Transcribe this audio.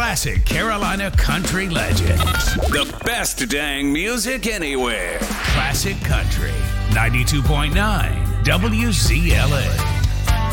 classic Carolina country legends. The best dang music anywhere. Classic Country 92.9 WZLA.